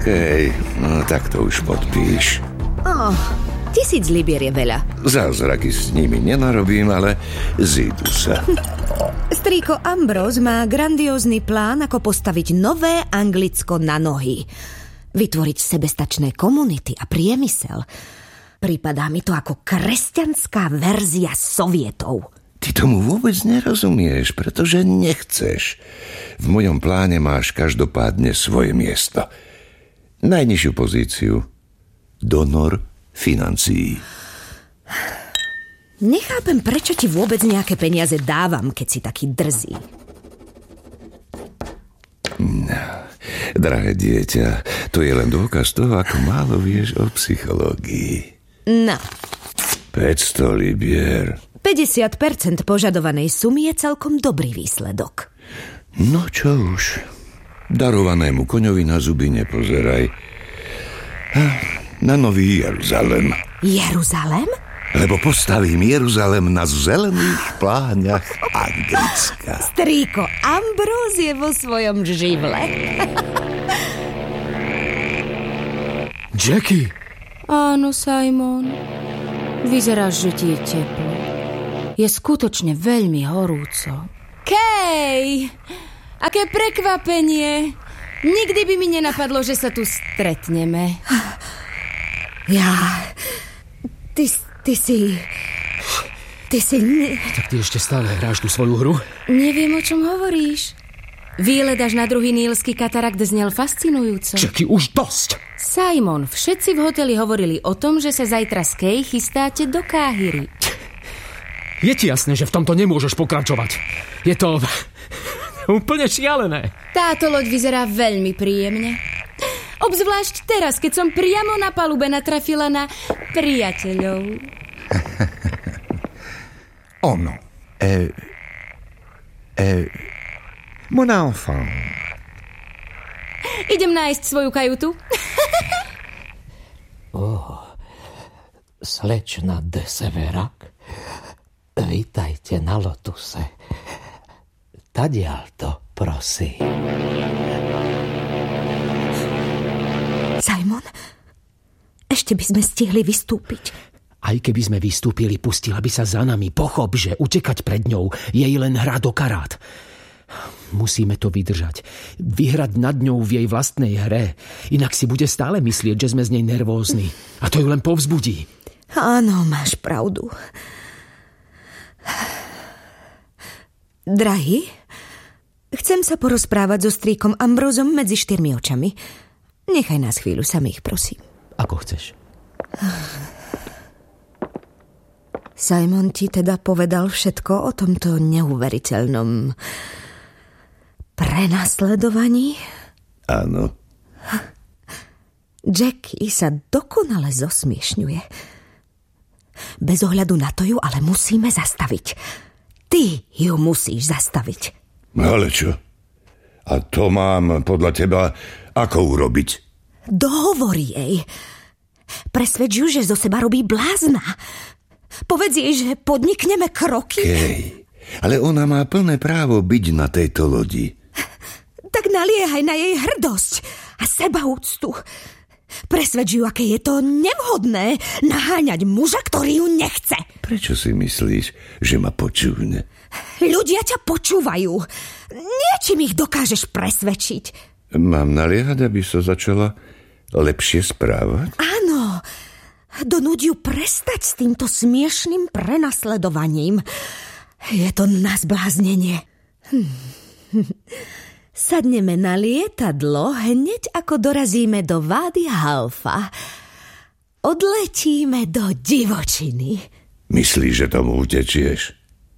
Kej, no tak to už podpíš. 1000 libier je veľa. Zázraky s nimi nenarobím, ale zídu sa. Strýko Ambrose má grandiózny plán, ako postaviť nové Anglicko na nohy. Vytvoriť sebestačné komunity a priemysel. Pripadá mi to ako kresťanská verzia Sovietov. Ty tomu vôbec nerozumieš, pretože nechceš. V mojom pláne máš každopádne svoje miesto. Najnižšiu pozíciu. Donor financií. Nechápem, prečo ti vôbec nejaké peniaze dávam, keď si taký drzý. Drahé dieťa, to je len dôkaz toho, ako málo vieš o psychológii. No. 500 libier. 50% požadovanej sumy je celkom dobrý výsledok. No čo už. Darovanému koňovi na zuby nepozeraj. Na Nový Jeruzalem. Jeruzalem? Lebo postavím Jeruzalem na zelených pláňach Anglicka. Strýko Ambrose je vo svojom živle. Jackie! Áno, Simon. Vyzeráš, že ti je teplo. Je skutočne veľmi horúco. Kej! Aké prekvapenie! Nikdy by mi nenapadlo, že sa tu stretneme. Ty si... Tak ty ešte stále hráš tú svoju hru? Neviem, o čom hovoríš. Výlet až na druhý nílsky katarakt znel fascinujúco. Jackie, už dosť! Simon, všetci v hoteli hovorili o tom, že sa zajtra s Kej chystáte do Káhiry. Je ti jasné, že v tomto nemôžeš pokračovať. Je to úplne šialené. Táto loď vyzerá veľmi príjemne. Obzvlášť teraz, keď som priamo na palube natrafila na priateľov. Ono. Mon enfant. Idem nájsť svoju kajutu. Slečna de Severac, vítajte na Lotuse. Tadiaľto, prosím. Simon, ešte by sme stihli vystúpiť. Aj keby sme vystúpili, pustila by sa za nami. Pochop, že utekať pred ňou jej len hra do karát. Musíme to vydržať. Vyhrať nad ňou v jej vlastnej hre. Inak si bude stále myslieť, že sme z nej nervózni. A to ju len povzbudí. Áno, máš pravdu. Drahý, chcem sa porozprávať so strýkom Ambrosom medzi 4 očami. Nechaj nás chvíľu samých, prosím. Ako chceš. Simon ti teda povedal všetko o tomto neuveriteľnom prenasledovaní? Áno. Jackie sa dokonale zosmiešňuje. Bez ohľadu na to ju ale musíme zastaviť. Ty ju musíš zastaviť. Ale čo? A to mám podľa teba ako urobiť? Dohovor jej. Presvedč ju, že zo seba robí blázna. Povedz jej, že podnikneme kroky. Kej, ale ona má plné právo byť na tejto lodi. Tak naliehaj na jej hrdosť a sebaúctu. Presvedč ju, aké je to nevhodné naháňať muža, ktorý ju nechce. Prečo si myslíš, že ma počúvne? Ľudia ťa počúvajú. Niečím ich dokážeš presvedčiť. Mám naliehať, aby sa začala lepšie správať? Áno. Donúť ju prestať s týmto smiešným prenasledovaním. Je to na zbláznenie. Sadneme na lietadlo hneď ako dorazíme do Vády Halfa. Odletíme do divočiny. Myslíš, že tomu utečieš?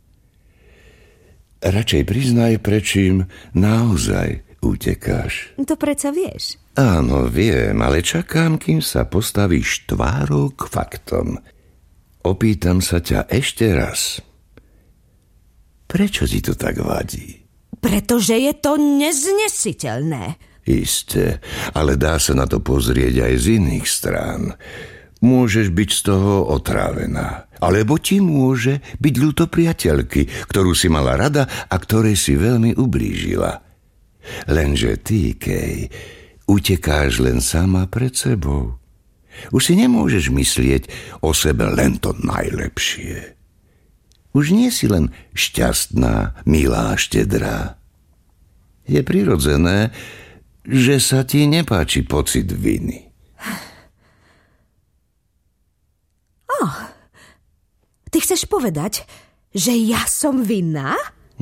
Radšej priznaj, prečím naozaj utekáš. To predsa vieš. Áno, viem, ale čakám, kým sa postavíš tvárou k faktom. Opýtam sa ťa ešte raz. Prečo ti to tak vadí? Pretože je to neznesiteľné. Isté, ale dá sa na to pozrieť aj z iných strán. Môžeš byť z toho otrávená. Alebo ti môže byť ľúto priateľky, ktorú si mala rada a ktorej si veľmi ublížila. Lenže ty, Kej, utekáš len sama pred sebou. Už si nemôžeš myslieť o sebe len to najlepšie. Už nie si len šťastná, milá, štedrá. Je prirodzené, že sa ti nepáči pocit viny. Ty chceš povedať, že ja som vinná?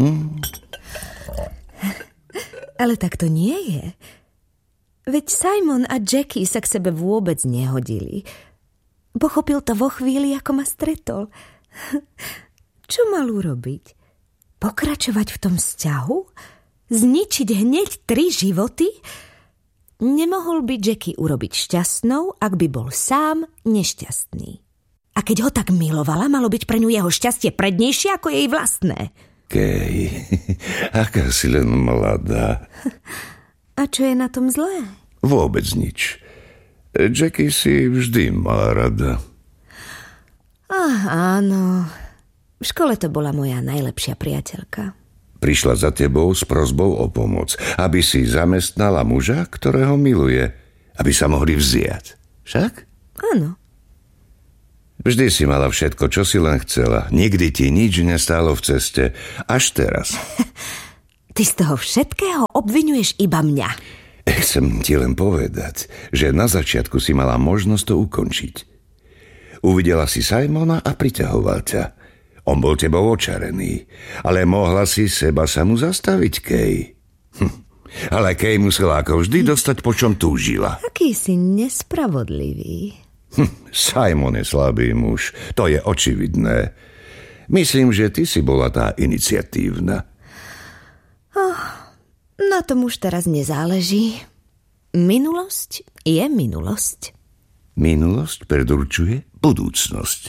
Ale tak to nie je. Veď Simon a Jackie sa k sebe vôbec nehodili. Pochopil to vo chvíli, ako ma stretol. Čo mal urobiť? Pokračovať v tom vzťahu? Zničiť hneď 3 životy? Nemohol by Jackie urobiť šťastnou, ak by bol sám nešťastný. A keď ho tak milovala, malo byť pre ňu jeho šťastie prednejšie ako jej vlastné. Kej, aká si len mladá. A čo je na tom zlé? Vôbec nič. Jackie si vždy mala rada. Áno. V škole to bola moja najlepšia priateľka. Prišla za tebou s prosbou o pomoc, aby si zamestnala muža, ktorého miluje, aby sa mohli vziať. Však? Áno. Vždy si mala všetko, čo si len chcela. Nikdy ti nič nestálo v ceste. Až teraz. Ty z toho všetkého obviňuješ iba mňa. Chcem ti len povedať, že na začiatku si mala možnosť to ukončiť. Uvidela si Simona a priťahoval ťa. On bol tebou očarený, ale mohla si seba samu zastaviť, Kej. Ale Kej musela ako vždy dostať, po čom túžila. Aký si nespravodlivý. Simon je slabý muž, to je očividné. Myslím, že ty si bola tá iniciatívna. Na tom už teraz nezáleží. Minulosť je minulosť. Minulosť predurčuje budúcnosť.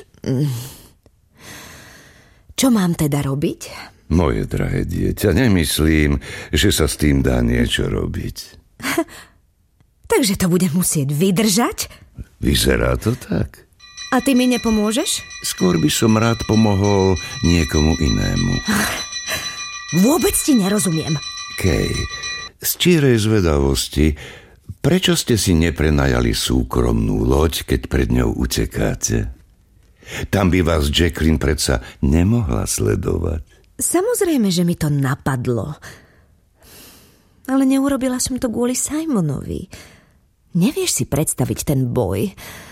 Čo mám teda robiť? Moje drahé dieťa, nemyslím, že sa s tým dá niečo robiť. Takže to budem musieť vydržať? Vyzerá to tak. A ty mi nepomôžeš? Skôr by som rád pomohol niekomu inému. Vôbec ti nerozumiem. Kej, z čírej zvedavosti, prečo ste si neprenajali súkromnú loď, keď pred ňou utekáte? Tam by vás Jacqueline predsa nemohla sledovať. Samozrejme, že mi to napadlo. Ale neurobila som to kvôli Simonovi. Nevieš si predstaviť ten boj?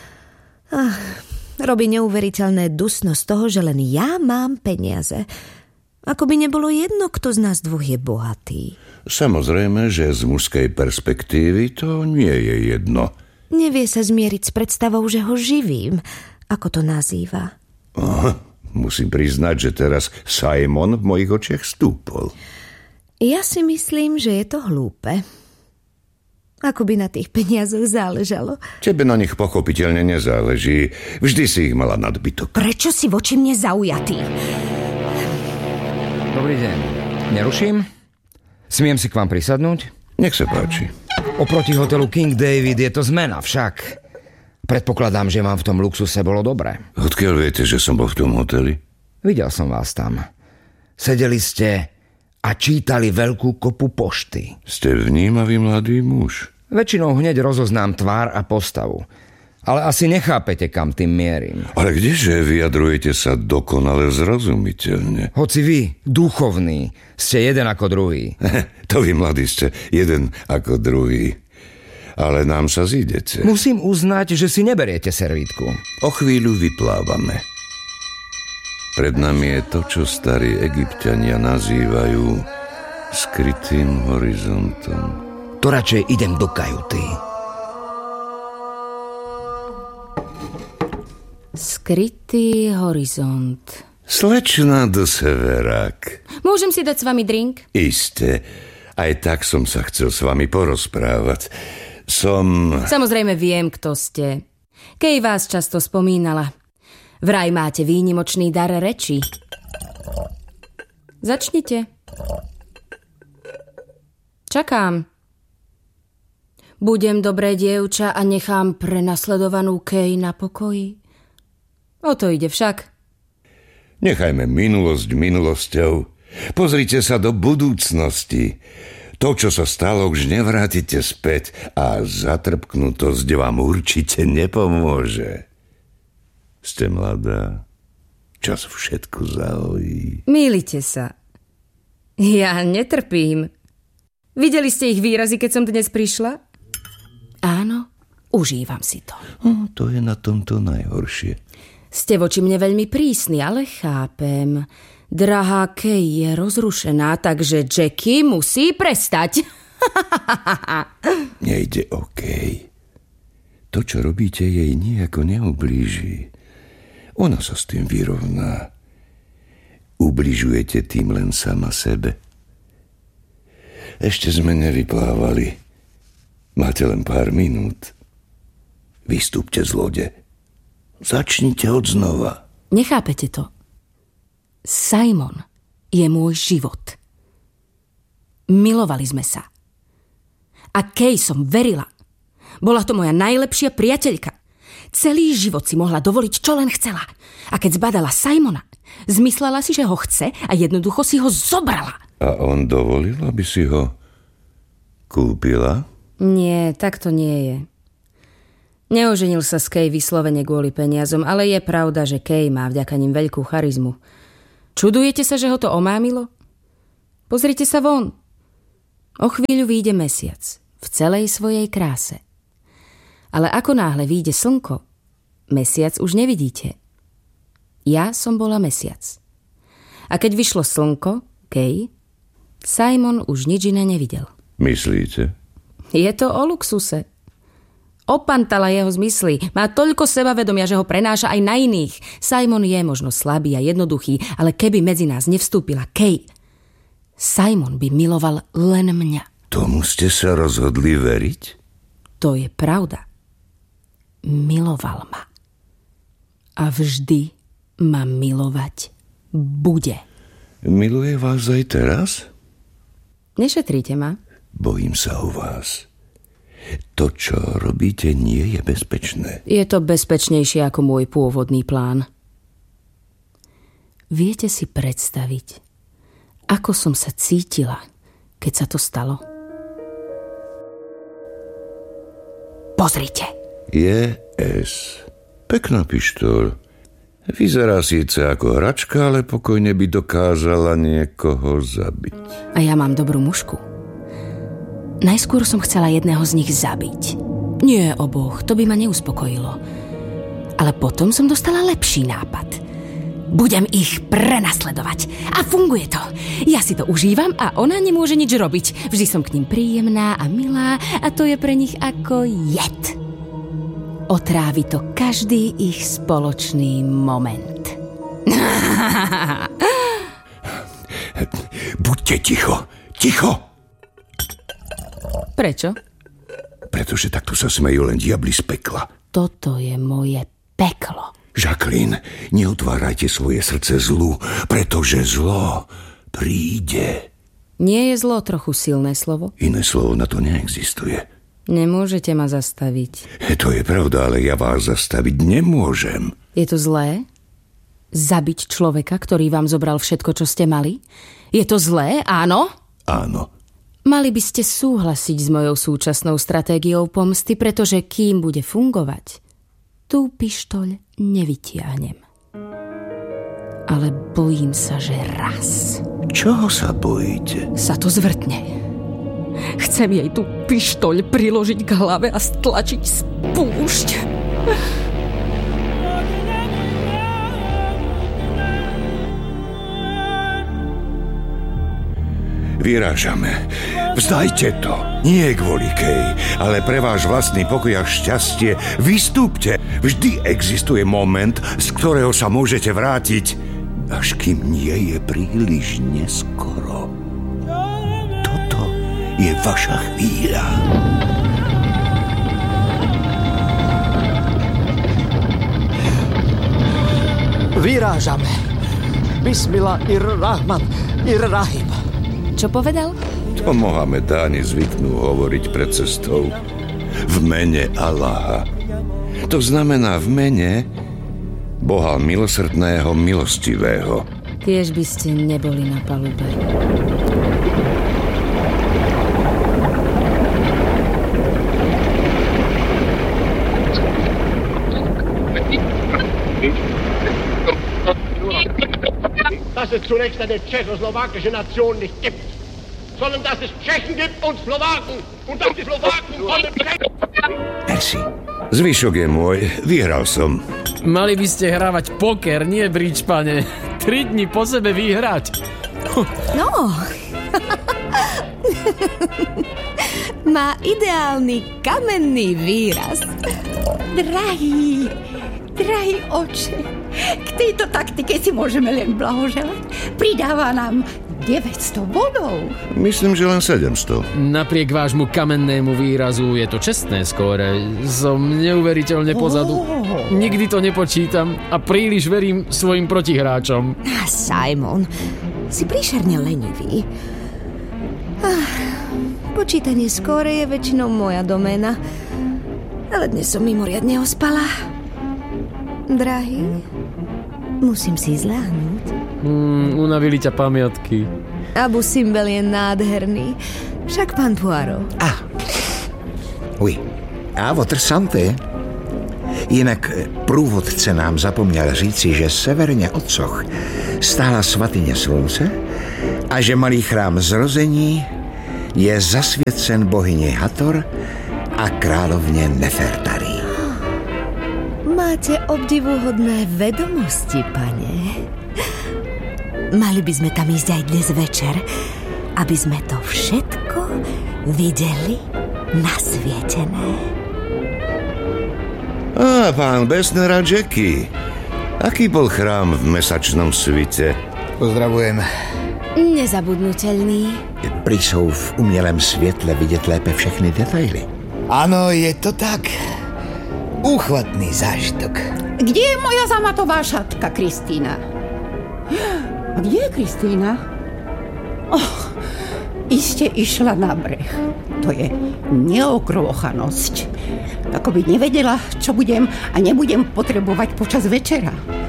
Robí neuveriteľné dusno z toho, že len ja mám peniaze. Ako by nebolo jedno, kto z nás dvoch je bohatý. Samozrejme, že z mužskej perspektívy to nie je jedno. Nevie sa zmieriť s predstavou, že ho živím, ako to nazýva. Musím priznať, že teraz Simon v mojich očiach stúpol. Ja si myslím, že je to hlúpe. Ako by na tých peniazoch záležalo. Tebe na nich pochopiteľne nezáleží. Vždy si ich mala nadbytok. Prečo si voči mne zaujatý? Dobrý deň. Neruším? Smiem si k vám prisadnúť? Nech sa páči. Oproti hotelu King David je to zmena však. Predpokladám, že vám v tom luxuse bolo dobre. Odkiaľ viete, že som bol v tom hoteli? Videl som vás tam. Sedeli ste a čítali veľkú kopu pošty. Ste vnímavý mladý muž. Väčšinou hneď rozoznám tvár a postavu. Ale asi nechápete, kam tým mierim. Ale kdeže vyjadrujete sa dokonale zrozumiteľne? Hoci vy, duchovní, ste jeden ako druhý. To vy, mladí, ste jeden ako druhý. Ale nám sa zídete. Musím uznať, že si neberiete servítku. O chvíľu vyplávame. Pred nami je to, čo starí Egypťania nazývajú skrytým horizontom. To radšej idem do kajuty. Skrytý horizont. Slečna de Severac. Môžem si dať s vami drink? Isté. Aj tak som sa chcel s vami porozprávať. Samozrejme viem, kto ste. Kej vás často spomínala. Vraj máte výnimočný dar reči. Začnite. Čakám. Budem dobré dievča a nechám prenasledovanú Kej na pokoji. O to ide však. Nechajme minulosť minulosťou. Pozrite sa do budúcnosti. To, čo sa stalo, už nevrátite späť a zatrpknutosť vám určite nepomôže. Ste mladá, čas všetko zahojí. Mýlite sa. Ja netrpím. Videli ste ich výrazy, keď som dnes prišla? Áno, užívam si to. To je na tomto najhoršie. Ste voči mne veľmi prísni, ale chápem. Drahá Kay je rozrušená, takže Jackie musí prestať. Nejde o Kay. To, čo robíte, jej nijako neublíži. Ona sa s tým vyrovná. Ubližujete tým len sama sebe. Ešte sme nevyplávali. Máte len pár minút. Vystúpte z lode. Začnite od znova. Nechápete to? Simon je môj život. Milovali sme sa. A Kay som verila. Bola to moja najlepšia priateľka. Celý život si mohla dovoliť, čo len chcela. A keď zbadala Simona, zmyslela si, že ho chce a jednoducho si ho zobrala. A on dovolil, aby si ho kúpila? Nie, tak to nie je. Neoženil sa s Kay vyslovene kvôli peniazom, ale je pravda, že Kay má vďaka nim veľkú charizmu. Čudujete sa, že ho to omámilo? Pozrite sa von. O chvíľu vyjde mesiac v celej svojej kráse. Ale ako náhle vyjde slnko, mesiac už nevidíte. Ja som bola mesiac. A keď vyšlo slnko, Kay, Simon už nič iné nevidel. Myslíte? Je to o luxuse. Opantala jeho zmysly. Má toľko sebavedomia, že ho prenáša aj na iných. Simon je možno slabý a jednoduchý, ale keby medzi nás nevstúpila Kay, Simon by miloval len mňa. Tomu ste sa rozhodli veriť? To je pravda. Miloval ma. A vždy ma milovať bude. Miluje vás aj teraz? Nešetríte ma? Bojím sa o vás. To, čo robíte, nie je bezpečné. Je to bezpečnejšie ako môj pôvodný plán. Viete si predstaviť, ako som sa cítila, keď sa to stalo? Pozrite. JS. Pekná pištoľ. Vyzerá síce ako hračka, ale pokojne by dokázala niekoho zabiť. A ja mám dobrú mužku. Najskôr som chcela jedného z nich zabiť. Nie oboch, to by ma neuspokojilo. Ale potom som dostala lepší nápad. Budem ich prenasledovať. A funguje to. Ja si to užívam a ona nemôže nič robiť. Vždy som k ním príjemná a milá a to je pre nich ako jed. Otrávi to každý ich spoločný moment. Buďte ticho. Ticho! Prečo? Pretože takto sa smejú len diabli z pekla. Toto je moje peklo. Jacqueline, neutvárajte svoje srdce zlu, pretože zlo príde. Nie je zlo trochu silné slovo? Iné slovo na to neexistuje. Nemôžete ma zastaviť. To je pravda, ale ja vás zastaviť nemôžem. Je to zlé? Zabiť človeka, ktorý vám zobral všetko, čo ste mali? Je to zlé, áno? Áno. Mali by ste súhlasiť s mojou súčasnou stratégiou pomsty, pretože kým bude fungovať, tú pištoľ nevytiahnem. Ale bojím sa, že raz. Čoho sa bojíte? Sa to zvrtne. Chcem jej tú pištoľ priložiť k hlave a stlačiť spúšť. Vyrážame. Vzdajte to. Nie kvôli Kay, ale pre váš vlastný pokoj a šťastie. Vystúpte. Vždy existuje moment, z ktorého sa môžete vrátiť, až kým nie je príliš neskoro. Toto je vaša chvíľa. Vyrážame. Bismillah ir-Rahman ir-Rahim. Čo povedal? To Mohamedáni zvyknú hovoriť pred cestou. V mene Allaha. To znamená v mene Boha milosrdného, milostivého. Tiež by ste neboli na palube. dass es zunächst eine tschechoslowakische Nation nicht gibt, sondern dass es Tschechen gibt und Slowaken und dass die Slowaken von dem Tschechen... Merci. Zvyšok je môj, vyhral som. Mali by ste hrávať poker, nie bridge, pane. 3 dni po sebe vyhrať. No. Má ideálny kamenný výraz. Drahý oče, k tejto taktike si môžeme len blahoželať. Pridáva nám 900 bodov. Myslím, že len 700. Napriek vášmu kamennému výrazu je to čestné skóre. Som neuveriteľne pozadu. Nikdy to nepočítam a príliš verím svojim protihráčom. Simon, si príšerne lenivý. Počítanie skóre je väčšinou moja doména. Ale dnes som mimoriadne ospala. Drahý, musím si zľahnúť. Unavili ťa pamiatky. Abu Simbel je nádherný. Však pán Poirot. Oui. A votre santé. Jinak průvodce nám zapomněl říci, že severně od Soch stála svatyně slunce a že malý chrám zrození je zasvěcen bohyni Hathor a královně Nefertari. Máte obdivuhodné vedomosti, pane. Mali by sme tam ísť aj dnes večer, aby sme to všetko videli nasvietené. Pán Besner a Jackie. Aký bol chrám v mesačnom svite? Pozdravujem. Nezabudnutelný. Prý jsou v umělém světle vidět lépe všechny detaily. Ano, je to tak. Úchvatný zážitok. Kde je moja zamatová šatka, Kristýna? A kde je Kristýna? Iste išla na breh. To je neokrochanosť. Ako by nevedela, čo budem a nebudem potrebovať počas večera.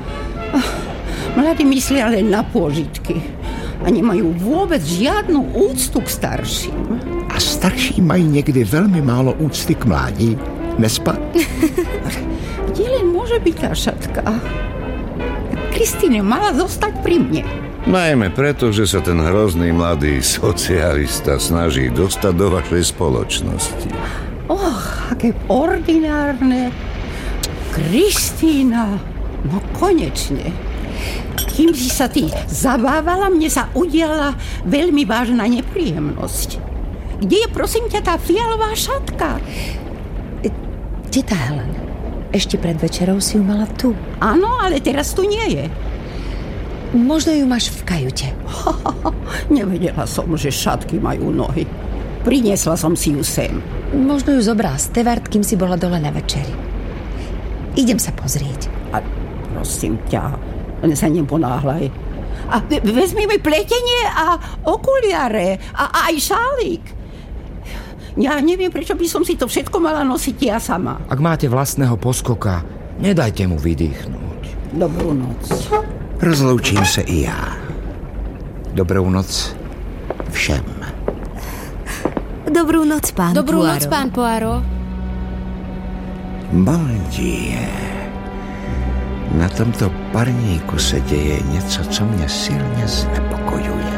Mladí myslia len na pôžitky a nemajú vôbec žiadnu úctu k starším. A starší mají někdy velmi málo úcty k mládí. Nespa? Kde len môže byť tá šatka? Kristýna mala zostať pri mne. Najmä preto, že sa ten hrozný mladý socialista snaží dostať do vašej spoločnosti. Aké ordinárne. Kristýna, no konečne. Kým si sa ty zabávala, mne sa udiala veľmi vážna nepríjemnosť. Kde je, prosím ťa, tá fialová šatka? Teta Helen, ešte pred večerou si ju mala tu. Áno, ale teraz tu nie je. Možno ju máš v kajute. Nevedela som, že šatky majú nohy. Priniesla som si ju sem. Možno ju zobral Stewart, kým si bola dole na večeri. Idem sa pozrieť. A prosím ťa, len sa neponáhľaj. A vezmi mi pletenie a okuliare a aj šálik. Ja neviem, prečo by som si to všetko mala nosiť ja sama. Ak máte vlastného poskoka, nedajte mu vydýchnuť. Dobrú noc. Rozloučím se i já. Dobrou noc všem. Dobrú noc, pán Poirot. Dobrú noc, pán Poirot. Mon Dieu. Na tomto parníku se děje něco, co mě silně znepokojuje.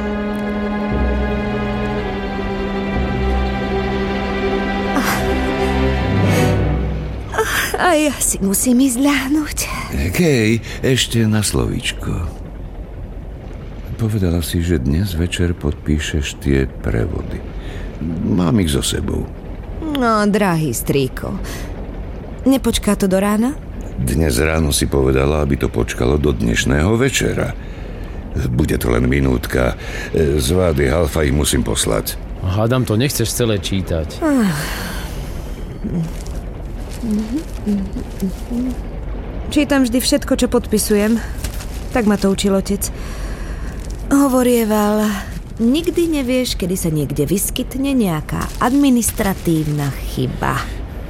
A ja si musím ísť ľahnúť. Kej, ešte na slovíčko. Povedala si, že dnes večer podpíšeš tie prevody. Mám ich so sebou. No, drahý strýko, nepočká to do rána? Dnes ráno si povedala, aby to počkalo do dnešného večera. Bude to len minútka. Z Vády Halfa ich musím poslať. Hádam, to nechceš celé čítať. Čítam vždy všetko, čo podpisujem. Tak ma to učil otec. Hovorieval, nikdy nevieš, kedy sa niekde vyskytne nejaká administratívna chyba.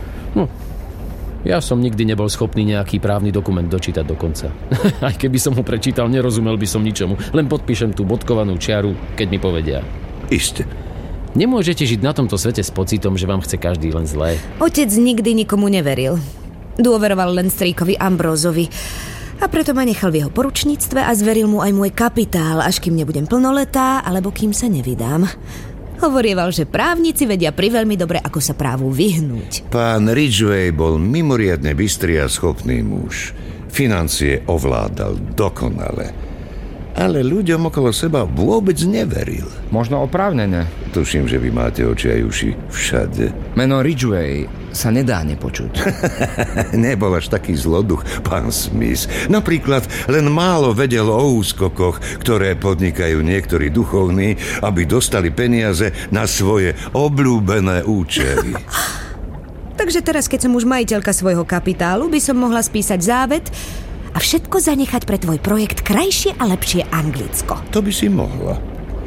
Ja som nikdy nebol schopný nejaký právny dokument dočítať do konca. Aj keby som ho prečítal, nerozumel by som ničomu. Len podpíšem tú bodkovanú čiaru, keď mi povedia. Iste. Nemôžete žiť na tomto svete s pocitom, že vám chce každý len zlé. Otec nikdy nikomu neveril. Dôveroval len strýkovi Ambrózovi. A preto ma nechal v jeho poručníctve a zveril mu aj môj kapitál, až kým nebudem plnoletá, alebo kým sa nevydám. Hovorieval, že právnici vedia priveľmi dobre, ako sa právu vyhnúť. Pán Ridgway bol mimoriadne bystrý a schopný muž. Financie ovládal dokonale. Ale ľuďom okolo seba vôbec neveril. Možno oprávnené. Tuším, že vy máte oči aj uši všade. Meno Ridgway sa nedá nepočuť. Nebol až taký zloduch, pán Smith. Napríklad len málo vedel o úskokoch, ktoré podnikajú niektorí duchovní, aby dostali peniaze na svoje obľúbené účely. Takže teraz, keď som už majiteľka svojho kapitálu, by som mohla spísať závet a všetko zanechať pre tvoj projekt Krajšie a lepšie Anglicko. To by si mohla.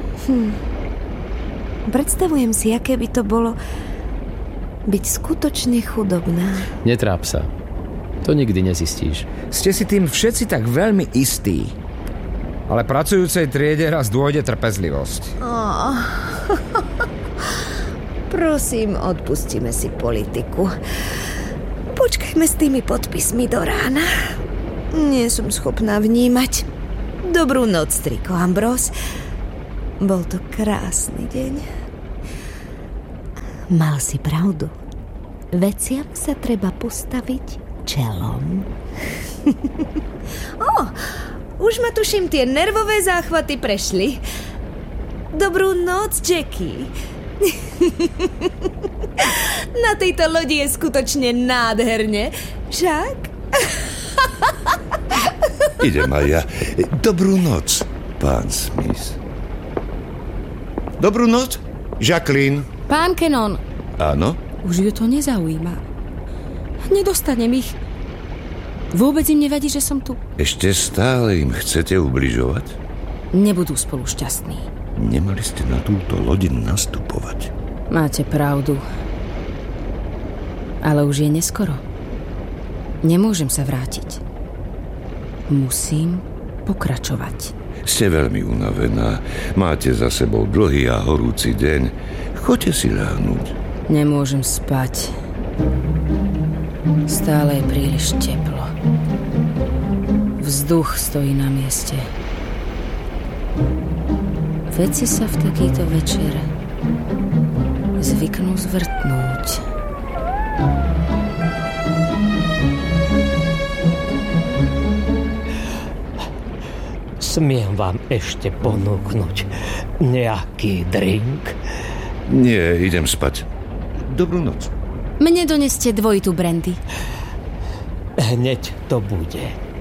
Predstavujem si, aké by to bolo byť skutočne chudobná. Netráp sa. To nikdy nezistíš. Ste si tým všetci tak veľmi istí. Ale pracujúcej triede raz dôjde trpezlivosť. Prosím, odpustíme si politiku. Počkajme s tými podpismi do rána. Nie som schopná vnímať. Dobrú noc, striko Ambrose. Bol to krásny deň. Mal si pravdu. Veciam sa treba postaviť čelom. Už ma tuším, tie nervové záchvaty prešli. Dobrú noc, Jackie. Na tejto lodi je skutočne nádherne. Však? Idem aj ja. Dobrú noc, pán Smith. Dobrú noc, Jacqueline. Pán Cannon. Áno? Už ju to nezaujíma. Nedostanem ich. Vôbec im nevadí, že som tu. Ešte stále im chcete ubližovať? Nebudú spolu šťastní. Nemali ste na túto loď nastupovať. Máte pravdu. Ale už je neskoro. Nemôžem sa vrátiť. Musím pokračovať. Ste veľmi unavená. Máte za sebou dlhý a horúci deň. Choďte si ľahnúť. Nemôžem spať. Stále je príliš teplo. Vzduch stojí na mieste. Veci sa v takýto večer zvyknú zvrtnúť. Smiem vám ešte ponúknuť nejaký drink? Nie, idem spať. Dobrú noc. Mne doneste dvojitú brandy. Hneď to bude.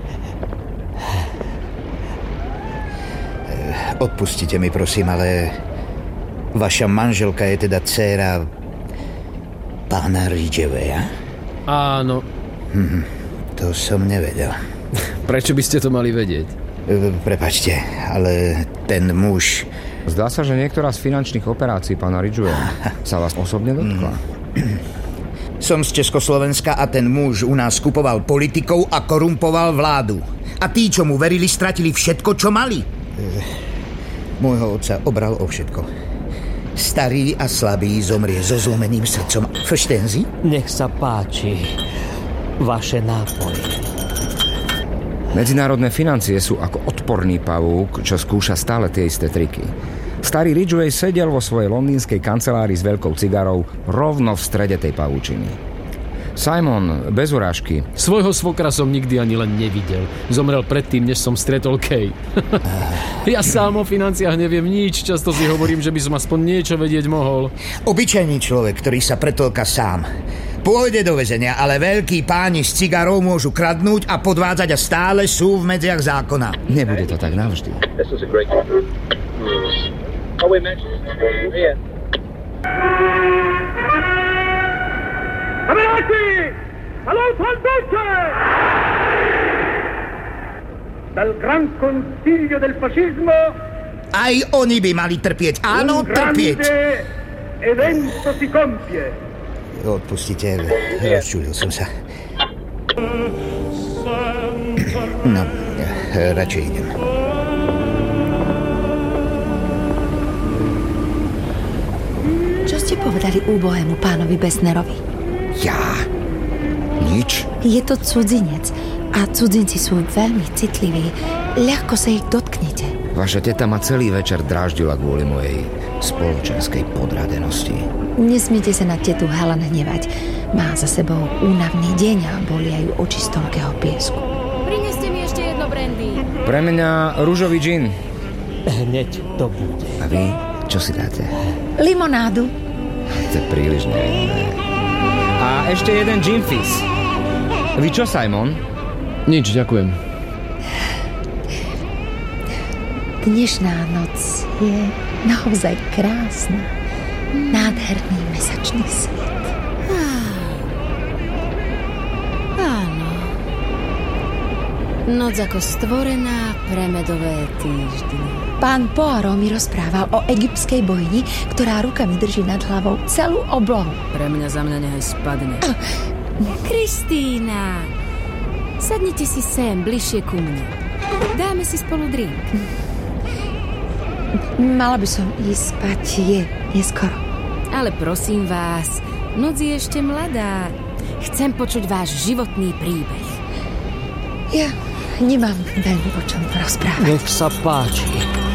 Odpustite mi, prosím, ale vaša manželka je teda dcéra pána Ridgeweya? Áno. To som nevedel. Prečo by ste to mali vedieť? Prepáčte, ale ten muž... Zdá sa, že niektorá z finančných operácií pána Ridgeweya sa vás osobne dotkla. Som z Československa a ten muž u nás kupoval politikov a korumpoval vládu. A tí, čo mu verili, stratili všetko, čo mali. Môjho otca obral o všetko. Starý a slabý zomrie so zlomeným srdcom. Verstehen Sie? Nech sa páči vaše nápoje. Medzinárodné financie sú ako odporný pavúk, čo skúša stále tie isté triky. Starý Ridgway sedel vo svojej londýnskej kancelárii s veľkou cigarou rovno v strede tej pavúčiny. Simon, bez urážky. Svojho svokra som nikdy ani len nevidel. Zomrel predtým, než som stretol Kay. Ja sám o financiách neviem nič. Často si hovorím, že by som aspoň niečo vedieť mohol. Obyčajný človek, ktorý sa pretolka sám. Pôjde do väzenia, ale veľkí páni s cigarou môžu kradnúť a podvádzať a stále sú v medziach zákona. Nebude to tak navždy. Camerati! Saluto al duce! Dal Gran Consiglio del Fascismo Aj oni by mali trpieť. Áno, trpieť. Evento si compie. Odpustite, rozčulil som sa. No, radšej idem. Čo ste povedali úbohému pánovi Besnerovi? Ja? Nič? Je to cudzinec A cudzinci sú veľmi citliví. Ľahko sa ich dotknete. Vaša teta ma celý večer dráždila kvôli mojej spoločenskej podradenosti. Nesmiete sa na tetu Helen hnevať. Má za sebou únavný deň a bolia ju oči z toľkého piesku. Prineste mi ešte jedno brandy. Pre mňa rúžový džin. Hneď to bude. A vy? Čo si dáte? Limonádu. To je príliš nevinné. A ešte jeden gin fizz. Vy čo, Simon? Nič, ďakujem. Dnešná noc je naozaj krásna. Nádherný mesačný svet. Áno. Noc ako stvorená pre medové týždne. Pán Poirot mi rozprával o egyptskej bojni, ktorá rukami drží nad hlavou celú oblohu. Pre mňa za mňa nehaj spadne. Kristína, sadnite si sem, bližšie ku mne. Dáme si spolu drink. Mala by som ísť spať, je skoro. Ale prosím vás, noc je ešte mladá. Chcem počuť váš životný príbeh. Ja nemám veľmi o čom rozprávať. Nech sa páči.